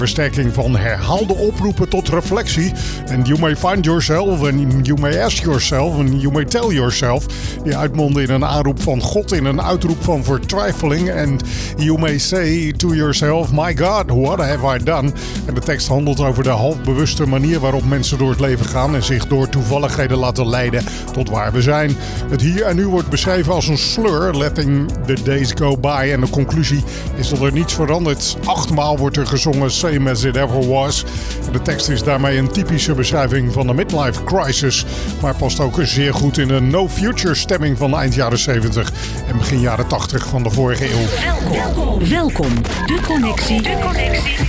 Versterking van herhaalde oproepen tot reflectie. And you may find yourself and you may ask yourself and you may tell yourself. Die uitmonden in een aanroep van God, in een uitroep van vertwijfeling. And you may say to yourself, my God, what have I done? En de tekst handelt over de halfbewuste manier waarop mensen door het leven gaan en zich door toevalligheden laten leiden tot waar we zijn. Het hier en nu wordt beschreven als een slur, letting the days go by. En de conclusie is dat er niets verandert. 8 maal wordt er gezongen, same as it ever was. En de tekst is daarmee een typische beschrijving van de midlife crisis, maar past ook zeer goed in een no-future stemming van eind jaren 70 en begin jaren 80 van de vorige eeuw. Welkom. De Connectie.